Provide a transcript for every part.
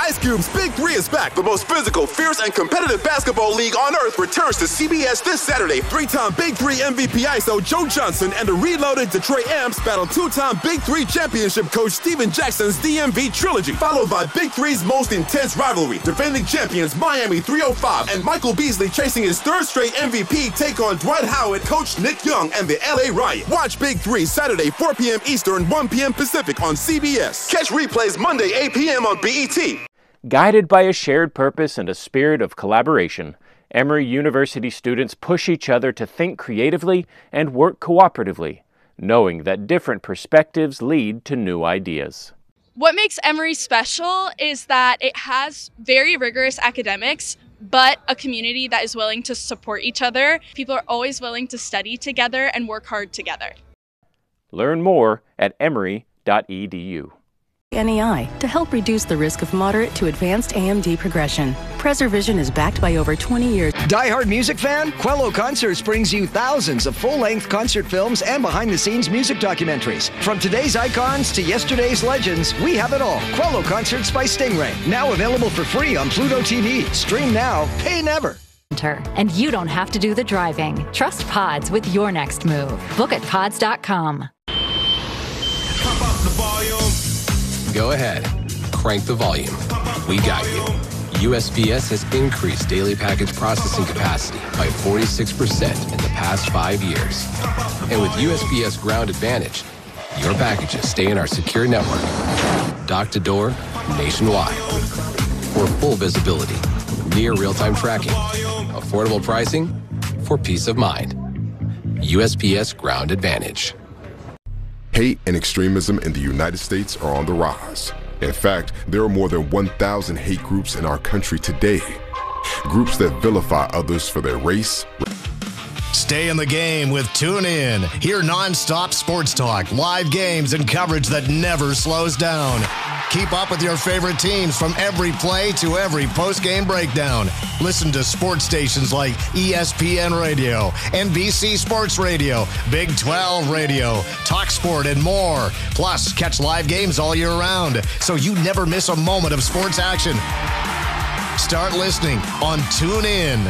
Ice Cube's Big Three is back. The most physical, fierce, and competitive basketball league on earth returns to CBS this Saturday. Three-time Big Three MVP ISO Joe Johnson and the reloaded Detroit Amps battle two-time Big Three championship coach Steven Jackson's DMV trilogy, followed by Big Three's most intense rivalry. Defending champions Miami 305 and Michael Beasley chasing his third straight MVP take on Dwight Howard, coach Nick Young, and the LA Riot. Watch Big Three Saturday 4 p.m. Eastern, 1 p.m. Pacific on CBS. Catch replays Monday 8 p.m. on BET. Guided by a shared purpose and a spirit of collaboration, Emory University students push each other to think creatively and work cooperatively, knowing that different perspectives lead to new ideas. What makes Emory special is that it has very rigorous academics, but a community that is willing to support each other. People are always willing to study together and work hard together. Learn more at emory.edu. NEI to help reduce the risk of moderate to advanced AMD progression. PreserVision is backed by over 20 years. Die-hard music fan? Quello Concerts brings you thousands of full-length concert films and behind-the-scenes music documentaries. From today's icons to yesterday's legends, we have it all. Quello Concerts by Stingray. Now available for free on Pluto TV. Stream now, pay never. And you don't have to do the driving. Trust Pods with your next move. Book at pods.com. Pump up the volume. Go ahead. Crank the volume. We got you. USPS has increased daily package processing capacity by 46% in the past 5 years. And with USPS Ground Advantage, your packages stay in our secure network, dock to door, nationwide. For full visibility, near real-time tracking, affordable pricing, for peace of mind. USPS Ground Advantage. Hate and extremism in the United States are on the rise. In fact, there are more than 1,000 hate groups in our country today. Groups that vilify others for their race. Stay in the game with TuneIn. Hear nonstop sports talk, live games, and coverage that never slows down. Keep up with your favorite teams from every play to every post-game breakdown. Listen to sports stations like ESPN Radio, NBC Sports Radio, Big 12 Radio, TalkSport, and more. Plus, catch live games all year round, so you never miss a moment of sports action. Start listening on TuneIn.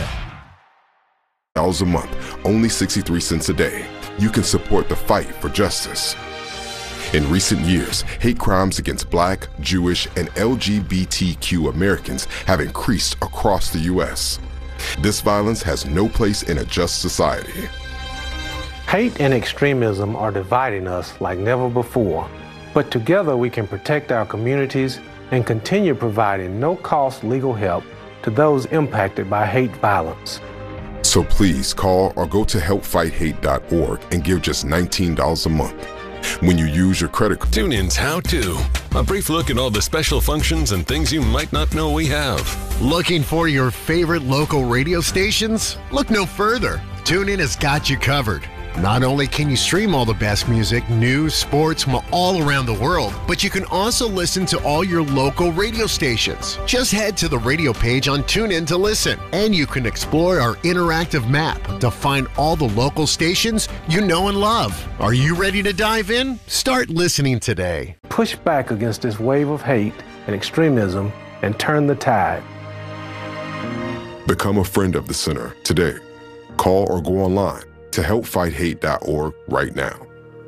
$1 a month, only 63 cents a day. You can support the fight for justice. In recent years, hate crimes against Black, Jewish, and LGBTQ Americans have increased across the U.S. This violence has no place in a just society. Hate and extremism are dividing us like never before, but together we can protect our communities and continue providing no-cost legal help to those impacted by hate violence. So please call or go to helpfighthate.org and give just $19 a month. When you use your credit card. TuneIn's How To. A brief look at all the special functions and things you might not know we have. Looking for your favorite local radio stations? Look no further. TuneIn has got you covered. Not only can you stream all the best music, news, sports from all around the world, but you can also listen to all your local radio stations. Just head to the radio page on TuneIn to listen, and you can explore our interactive map to find all the local stations you know and love. Are you ready to dive in? Start listening today. Push back against this wave of hate and extremism and turn the tide. Become a friend of the Center today. Call or go online to helpfighthate.org right now.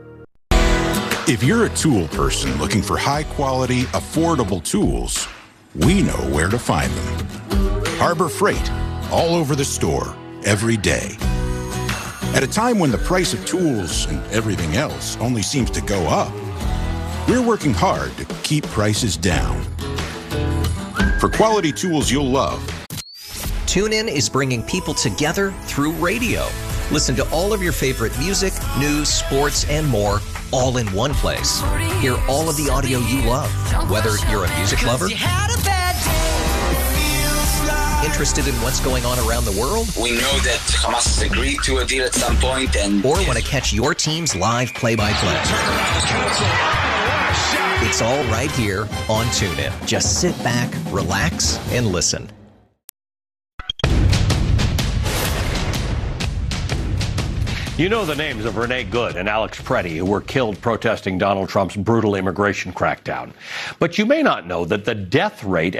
If you're a tool person looking for high-quality, affordable tools, we know where to find them. Harbor Freight, all over the store, every day. At a time when the price of tools and everything else only seems to go up, we're working hard to keep prices down. For quality tools you'll love. TuneIn is bringing people together through radio. Listen to all of your favorite music, news, sports, and more, all in one place. Hear all of the audio you love, whether you're a music lover, interested in what's going on around the world. We know that Hamas has agreed to a deal at some point, and or want to catch your team's live play-by-play. It's all right here on TuneIn. Just sit back, relax, and listen. You know the names of Renee Good and Alex Preddy, who were killed protesting Donald Trump's brutal immigration crackdown. But you may not know that the death rate